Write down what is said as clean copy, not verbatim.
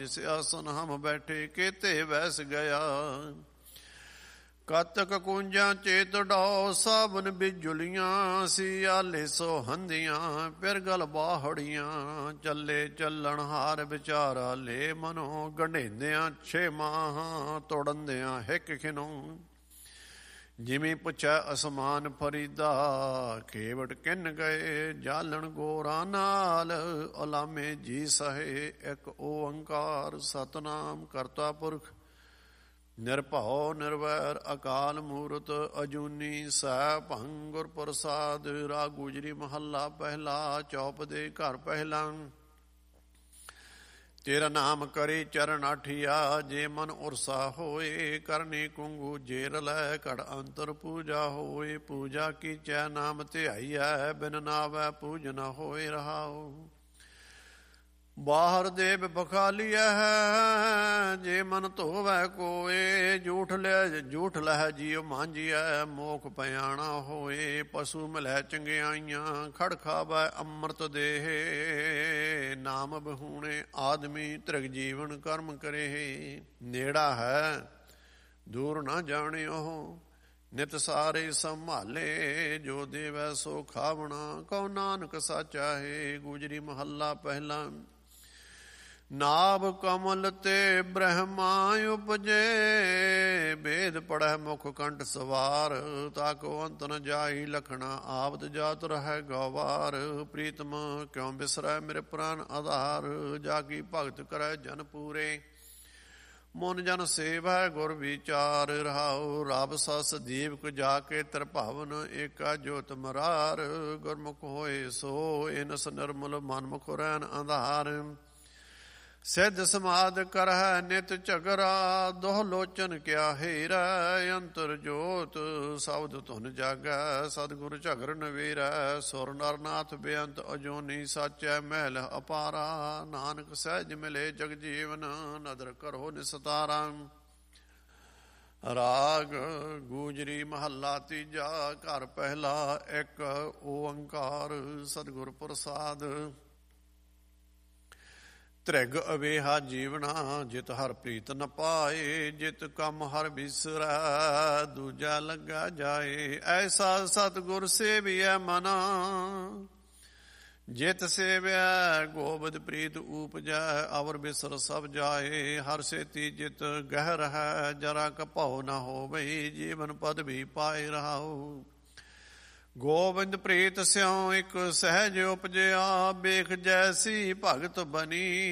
जिस आसन हम बैठे केते वैस गया। कतक कुंजा चेत डाओ साबन बिजुलियां, सियाले सो हंदियां पिरगल बाहड़ियां। चले चलन हार विचारा ले मनो, गंढेंदियां छे माह तोड़ंदियां हिक खिनो। जिमें पुछै असमान फरीदा, केवट किन गए जालन गोरा नाल। ओलामे जी सहे एक ओंकार, सतनाम करता पुरख निरभਉ निरवैर अकाल मूरत। अजूनी सैभं गुर प्रसाद, राग गुजरी महला पहला। चौप दे घर पहला, तेरा नाम करे चरण आठिया। जे मन उरसा होए करने कुंगू जेर लै, कड़ अंतर पूजा होए। पूजा की चै नाम ध्याईऐ, बिन नावै पूज न होए रहाओ। बाहर देव बखालिया है, जे मन धोवै कोए। झूठ लह जियो मांजिया, मोख पयाणा होए। पशु मिलै चंगियाइयां, खड़ खावै अमृत देह। नाम बहूणे आदमी तृग जीवन कर्म करे। नेड़ा है दूर न जाणियो, नित सारे संभाले। जो देवै सो खावना, कहो नानक साचा है। गुजरी महला पहला, नाभ कमल ते ब्रह्मा उपजे। वेद पढ़ै मुख कंठ सवार, ताको अंत न जाई लखना। आवत जात रहै गवार, प्रीतम क्यों बिसरै मेरे प्राण आधार। जाकी भगत करै जन पूरे, मुन जन सेवै गुर विचार। रहाओ रब सस दीपक जाके त्रिभवन, एका ज्योत मरार। गुरमुख होए सो इनस निर्मल, मनमुख रैन आधार। सिद्ध समाध करह नित झगरा, दोह लोचन क्या हेरा। अंतर जोत शब्द धुन जागै, सतगुर झगर नवेरा। सुर नर नाथ बेअंत अजोनी, साचै महल अपारा। नानक सहज मिले जग जीवन, नदर करो निस्तारा। राग गूजरी महला तीजा, घर पहला एक ओंकार। सतगुर प्रसाद। ਤ੍ਰਿਗ ਅਵੇਹਾ ਜੀਵਨਾ, ਜਿਤ ਹਰ ਪ੍ਰੀਤ ਨ ਪਾਏ। ਜਿਤ ਕੰਮ ਹਰ ਬਿਸਰੈ, ਦੂਜਾ ਲੱਗਾ ਜਾਏ। ਐਸਾ ਸਤਿਗੁਰ ਸੇਵੀਐ ਮਨਾ, ਜਿਤ ਸੇਵਿਆ ਗੋਬਿੰਦ ਪ੍ਰੀਤ ਊਪਜੈ। ਅਵਰ ਬਿਸਰ ਸਭ ਜਾਏ, ਹਰ ਸੇਤੀ ਜਿਤ ਗਹਿ ਰਹੈ। ਜਰਾ ਕਭਉ ਨ ਹੋਵੇ, ਜੀਵਨ ਪਦ ਵੀ ਪਾਏ ਰਹਾਉ। ਗੋਬਿੰਦ ਪ੍ਰੀਤ ਸਿਉ ਇਕ ਸਹਿਜ ਉਪਜਿਆ, ਵੇਖ ਜੈਸੀ ਭਗਤ ਬਨੀ।